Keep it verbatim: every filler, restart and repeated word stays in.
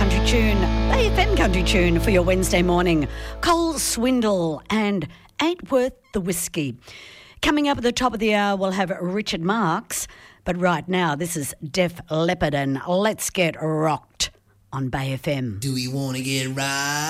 country tune, Bay F M country tune for your Wednesday morning. Cole Swindle and Ain't Worth the Whiskey. Coming up at the top of the hour, we'll have Richard Marx. But right now, this is Def Leppard and Let's Get Rocked on Bay F M. Do we want to get right?